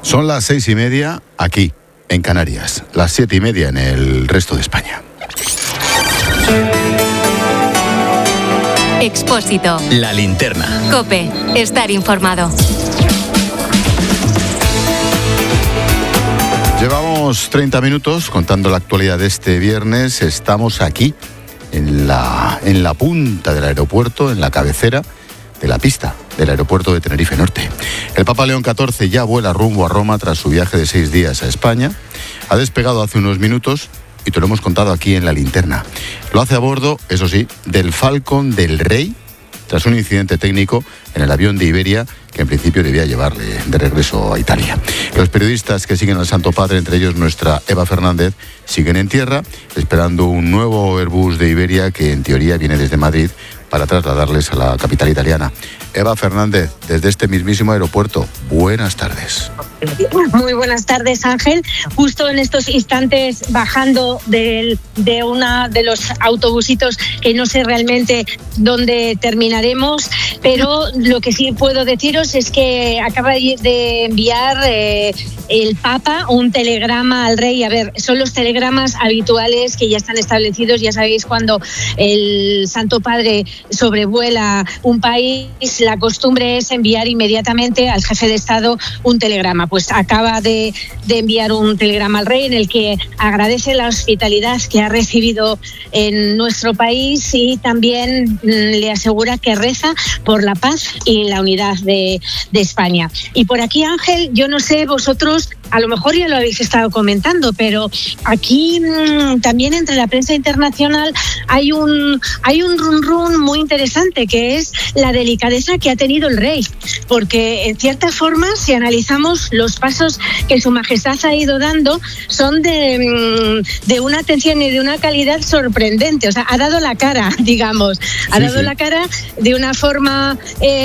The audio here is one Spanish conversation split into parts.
Son las 6:30 aquí, en Canarias, las 7:30 en el resto de España. Expósito. La linterna. COPE. Estar informado. Llevamos 30 minutos contando la actualidad de este viernes. Estamos aquí, en la punta del aeropuerto, en la cabecera de la pista del aeropuerto de Tenerife Norte. El Papa León XIV ya vuela rumbo a Roma tras su viaje de 6 días a España. Ha despegado hace unos minutos y te lo hemos contado aquí en la linterna. Lo hace a bordo, eso sí, del Falcon del Rey, tras un incidente técnico en el avión de Iberia que en principio debía llevarle de regreso a Italia. Los periodistas que siguen al Santo Padre, entre ellos nuestra Eva Fernández, siguen en tierra esperando un nuevo Airbus de Iberia que en teoría viene desde Madrid para trasladarles a la capital italiana. Eva Fernández, desde este mismísimo aeropuerto, buenas tardes. Muy buenas tardes, Ángel. Justo en estos instantes bajando de una de los autobusitos que no sé realmente dónde terminaremos, pero lo que sí puedo deciros es que acaba de enviar el Papa un telegrama al Rey. A ver, son los telegramas habituales que ya están establecidos. Ya sabéis, cuando el Santo Padre sobrevuela un país, la costumbre es enviar inmediatamente al jefe de Estado un telegrama. Pues acaba de enviar un telegrama al Rey en el que agradece la hospitalidad que ha recibido en nuestro país y también le asegura que reza por la paz y la unidad de España. Y por aquí, Ángel, yo no sé vosotros, a lo mejor ya lo habéis estado comentando, pero aquí también entre la prensa internacional hay un run muy interesante, que es la delicadeza que ha tenido el Rey, porque en cierta forma, si analizamos los pasos que Su Majestad ha ido dando, son de una atención y de una calidad sorprendente. O sea, ha dado la cara, digamos, la cara de una forma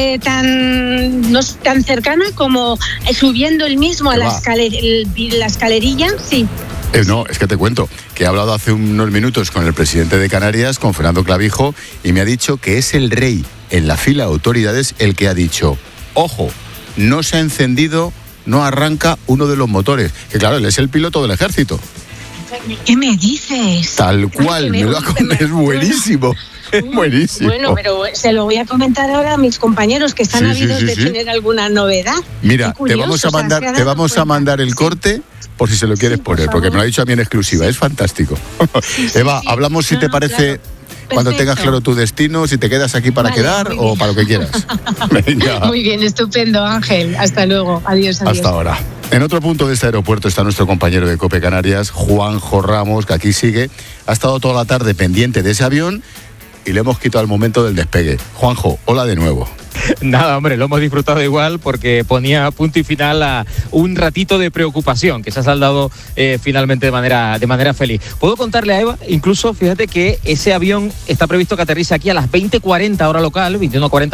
tan cercana como subiendo él mismo a la escalerilla, sí. No, es que te cuento que he hablado hace unos minutos con el presidente de Canarias, con Fernando Clavijo, y me ha dicho que es el Rey en la fila de autoridades el que ha dicho, ojo, no se ha encendido, no arranca uno de los motores. Que claro, él es el piloto del ejército. ¿Qué me dices? Tal cual, es buenísimo. Es buenísimo. Bueno, pero se lo voy a comentar ahora a mis compañeros que están ávidos de tener alguna novedad. Mira, te vamos a mandar el corte por si se lo quieres poner, porque me lo ha dicho a mí en exclusiva, es fantástico. Eva, hablamos si te parece, cuando tengas claro tu destino, si te quedas aquí para quedar o para lo que quieras. Venga. Muy bien, estupendo, Ángel. Hasta luego. Adiós. Hasta ahora. En otro punto de este aeropuerto está nuestro compañero de COPE Canarias, Juanjo Ramos, que aquí sigue. Ha estado toda la tarde pendiente de ese avión y le hemos quitado el momento del despegue. Juanjo, hola de nuevo. Nada, hombre, lo hemos disfrutado igual porque ponía punto y final a un ratito de preocupación que se ha saldado finalmente de manera feliz. Puedo contarle a Eva, incluso, fíjate que ese avión está previsto que aterrice aquí a las 20:40 hora local, 21:40